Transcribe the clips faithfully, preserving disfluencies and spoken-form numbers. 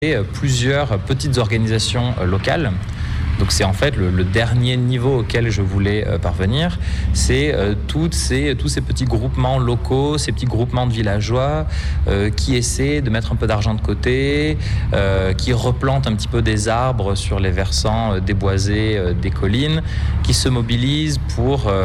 plusieurs petites organisations locales. Donc c'est en fait le, le dernier niveau auquel je voulais euh, parvenir, c'est euh, toutes ces, tous ces petits groupements locaux, ces petits groupements de villageois euh, qui essaient de mettre un peu d'argent de côté, euh, qui replantent un petit peu des arbres sur les versants euh, déboisés euh, des collines, qui se mobilisent pour euh,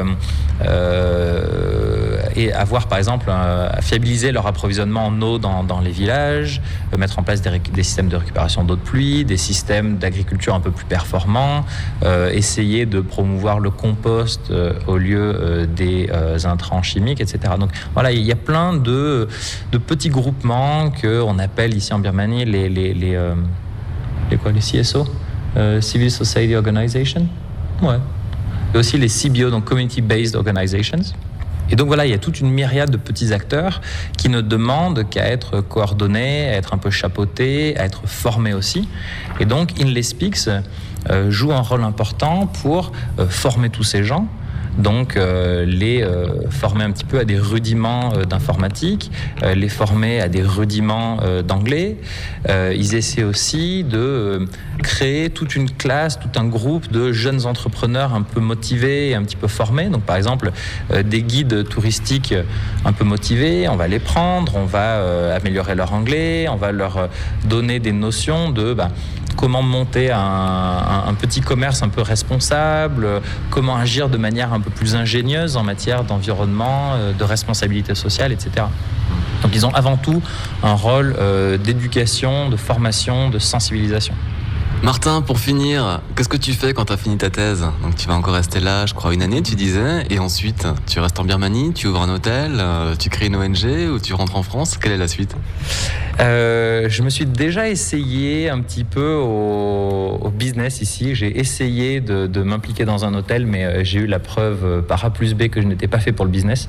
euh, et avoir par exemple euh, fiabiliser leur approvisionnement en eau dans, dans les villages, euh, mettre en place des, des systèmes de récupération d'eau de pluie, des systèmes d'agriculture un peu plus performants. Euh, essayer de promouvoir le compost euh, au lieu euh, des euh, intrants chimiques, et cetera. Donc voilà, il y a plein de, de petits groupements qu'on appelle ici en Birmanie les, les, les, euh, les, quoi, les C S O, euh, Civil Society Organization. Ouais. Et aussi les C B O, donc Community Based Organizations. Et donc voilà, il y a toute une myriade de petits acteurs qui ne demandent qu'à être coordonnés, à être un peu chapeautés, à être formés aussi. Et donc InLeSpeaks euh, joue un rôle important pour euh, former tous ces gens. Donc euh, les euh, former un petit peu à des rudiments euh, d'informatique, euh, les former à des rudiments euh, d'anglais. Euh, ils essaient aussi de euh, créer toute une classe, tout un groupe de jeunes entrepreneurs un peu motivés et un petit peu formés. Donc par exemple, euh, des guides touristiques un peu motivés, on va les prendre, on va euh, améliorer leur anglais, on va leur donner des notions de... Bah, comment monter un, un, un petit commerce un peu responsable, comment agir de manière un peu plus ingénieuse en matière d'environnement, de responsabilité sociale, et cetera. Donc ils ont avant tout un rôle euh, d'éducation, de formation, de sensibilisation. Martin, pour finir, qu'est-ce que tu fais quand tu as fini ta thèse ? Donc tu vas encore rester là, je crois, une année, tu disais, et ensuite tu restes en Birmanie, tu ouvres un hôtel, tu crées une O N G ou tu rentres en France ? Quelle est la suite ? Euh, je me suis déjà essayé un petit peu au, au business ici. J'ai essayé de, de m'impliquer dans un hôtel, mais j'ai eu la preuve par A plus B que je n'étais pas fait pour le business.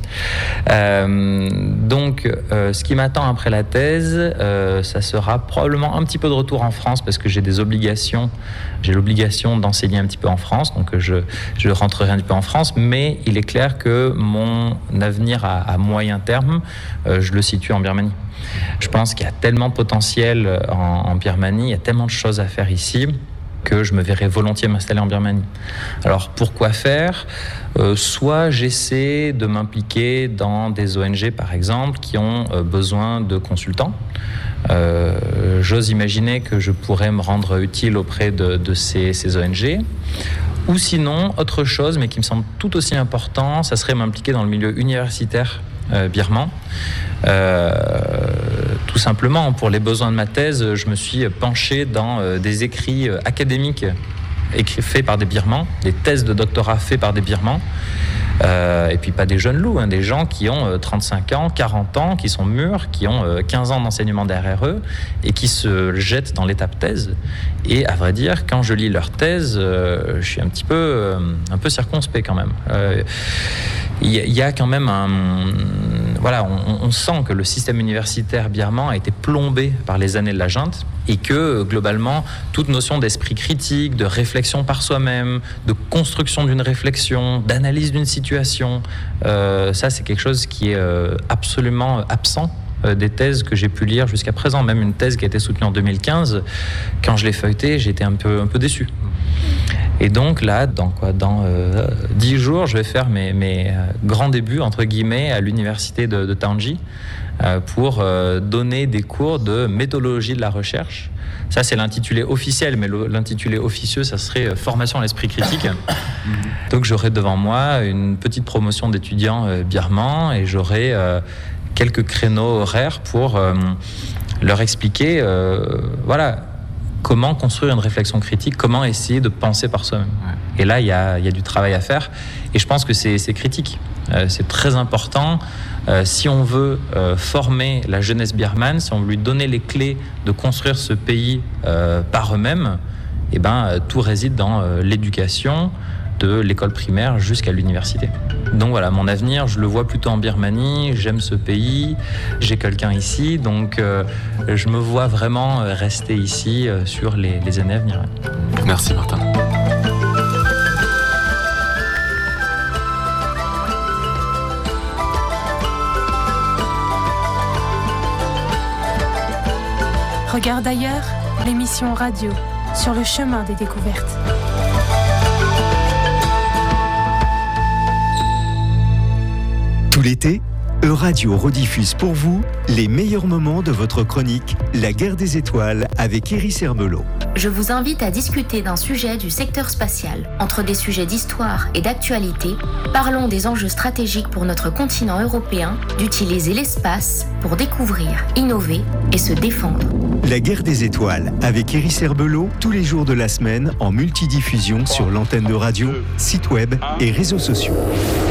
Euh, donc, euh, ce qui m'attend après la thèse, euh, ça sera probablement un petit peu de retour en France parce que j'ai des obligations. J'ai l'obligation d'enseigner un petit peu en France, donc je, je rentrerai un petit peu en France. Mais il est clair que mon avenir à, à moyen terme, euh, je le situe en Birmanie. Je pense qu'il y a tellement de potentiel en, en Birmanie, il y a tellement de choses à faire ici que je me verrais volontiers m'installer en Birmanie. Alors pourquoi faire ? euh, Soit j'essaie de m'impliquer dans des O N G par exemple qui ont euh, besoin de consultants. Euh, j'ose imaginer que je pourrais me rendre utile auprès de, de ces, ces O N G. Ou sinon, autre chose, mais qui me semble tout aussi important, ça serait m'impliquer dans le milieu universitaire euh, birman. Euh, tout simplement, pour les besoins de ma thèse, je me suis penché dans euh, des écrits euh, académiques écrits, faits par des Birmans, des thèses de doctorat faits par des Birmans. Euh, et puis pas des jeunes loups, hein, des gens qui ont euh, trente-cinq ans, quarante ans, qui sont mûrs, qui ont euh, quinze ans d'enseignement derrière eux et qui se jettent dans l'étape thèse. Et à vrai dire, quand je lis leur thèse, euh, je suis un petit peu, euh, un peu circonspect quand même. Il euh, y, y a quand même un... Voilà, on, on sent que le système universitaire birman a été plombé par les années de la junte et que, globalement, toute notion d'esprit critique, de réflexion par soi-même, de construction d'une réflexion, d'analyse d'une situation, euh, ça, c'est quelque chose qui est euh, absolument absent euh, des thèses que j'ai pu lire jusqu'à présent. Même une thèse qui a été soutenue en deux mille quinze, quand je l'ai feuilletée, j'ai été un peu, un peu déçu. Et donc là, dans quoi, dans euh, dix jours, je vais faire mes, mes euh, grands débuts, entre guillemets, à l'université de, de Taunji euh, pour euh, donner des cours de méthodologie de la recherche. Ça, c'est l'intitulé officiel, mais l'intitulé officieux, ça serait formation à l'esprit critique. Donc j'aurai devant moi une petite promotion d'étudiants euh, birmans et j'aurai euh, quelques créneaux horaires pour euh, leur expliquer, euh, voilà, comment construire une réflexion critique, comment essayer de penser par soi-même. Ouais. Et là, il y a, y a du travail à faire. Et je pense que c'est, c'est critique. Euh, c'est très important. Euh, si on veut euh, former la jeunesse birmane, si on veut lui donner les clés de construire ce pays euh, par eux-mêmes, eh ben, tout réside dans euh, l'éducation, de l'école primaire jusqu'à l'université. Donc voilà, mon avenir, je le vois plutôt en Birmanie, j'aime ce pays, j'ai quelqu'un ici, donc euh, je me vois vraiment rester ici euh, sur les, les années à venir. Merci Martin. Regarde ailleurs, l'émission radio sur le chemin des découvertes. Tout l'été, Euradio rediffuse pour vous les meilleurs moments de votre chronique La guerre des étoiles avec Iris Herbelot. Je vous invite à discuter d'un sujet du secteur spatial. Entre des sujets d'histoire et d'actualité, parlons des enjeux stratégiques pour notre continent européen d'utiliser l'espace pour découvrir, innover et se défendre. La guerre des étoiles avec Iris Herbelot tous les jours de la semaine en multidiffusion sur l'antenne de radio, site web et réseaux sociaux.